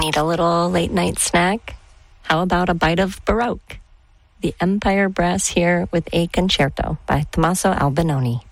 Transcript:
Need a little late-night snack? How about a bite of Baroque? The Empire Brass here with a concerto by Tommaso Albinoni.